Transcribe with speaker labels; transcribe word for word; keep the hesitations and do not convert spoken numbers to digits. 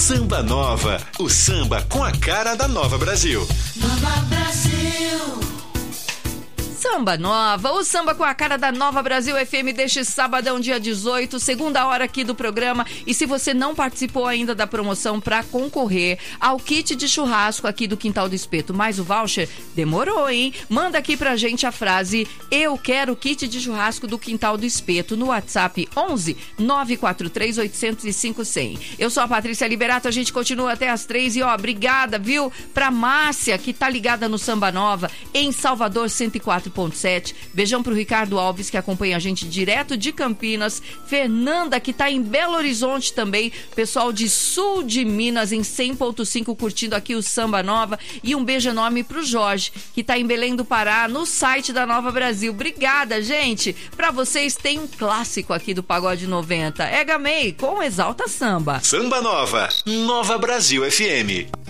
Speaker 1: Samba Nova, o samba com a cara da Nova Brasil.
Speaker 2: Nova Brasil.
Speaker 3: Samba Nova, o samba com a cara da Nova Brasil F M deste sabadão, dia dezoito, segunda hora aqui do programa. E se você não participou ainda da promoção para concorrer ao kit de churrasco aqui do Quintal do Espeto, mais o voucher, demorou, hein? Manda aqui pra gente a frase: eu quero o kit de churrasco do Quintal do Espeto no WhatsApp onze nove quatro três oito zero cinco zero zero. Eu sou a Patrícia Liberato, a gente continua até as três e ó, obrigada, viu? Pra Márcia, que tá ligada no Samba Nova, em Salvador cento e quatro ponto sete. Beijão pro Ricardo Alves, que acompanha a gente direto de Campinas. Fernanda, que tá em Belo Horizonte também. Pessoal de Sul de Minas, em cem ponto cinco, curtindo aqui o Samba Nova. E um beijo enorme pro Jorge, que tá em Belém do Pará, no site da Nova Brasil. Obrigada, gente. Pra vocês tem um clássico aqui do Pagode noventa. É Gamei, com Exalta Samba.
Speaker 1: Samba Nova, Nova Brasil F M.